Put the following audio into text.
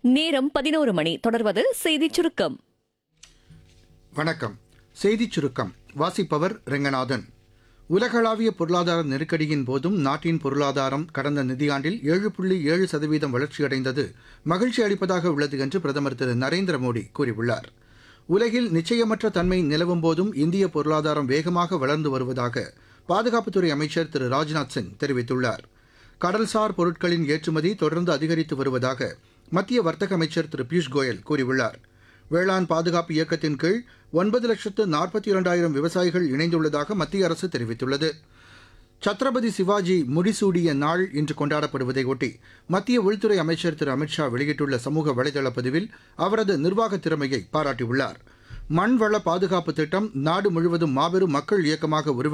நேரம் 11 மணி. தொடர்வது செய்திச் சுருக்கம். வணக்கம். செய்திச் சுருக்கம் வாசிப்பவர் ரெங்கநாதன். உலகளாவிய பொருளாதார நெருக்கடியின் போதும் நாட்டின் பொருளாதாரம் கடந்த நிதியாண்டில் 7.7% வளர்ச்சியடைந்தது மகிழ்ச்சி அளிப்பதாக உள்ளது என்று பிரதமர் திரு நரேந்திர மோடி கூறியுள்ளார். உலகில் நிச்சயமற்ற தன்மை நிலவும் போதும் இந்திய பொருளாதாரம் வேகமாக வளர்ந்து வருவதாக பாதுகாப்புத்துறை அமைச்சர் திரு ராஜ்நாத் சிங் தெரிவித்துள்ளார். கடல்சார் பொருட்களின் ஏற்றுமதி தொடர்ந்து அதிகரித்து வருவதாக மத்திய வர்த்தக அமைச்சர் திரு பியூஷ் கோயல் கூறியுள்ளார். வேளாண் பாதுகாப்பு இயக்கத்தின் கீழ் 9,42,000 விவசாயிகள் இணைந்துள்ளதாக மத்திய அரசு தெரிவித்துள்ளது. சத்ரபதி சிவாஜி முடிசூடிய நாள் இன்று கொண்டாடப்படுவதையொட்டி மத்திய உள்துறை அமைச்சர் திரு அமித்ஷா வெளியிட்டுள்ள சமூக வலைதள பதிவில் அவரது நிர்வாக திறமையை பாராட்டியுள்ளார். மண்வள பாதுகாப்பு திட்டம் நாடு முழுவதும் மாபெரும் மக்கள் இயக்கமாக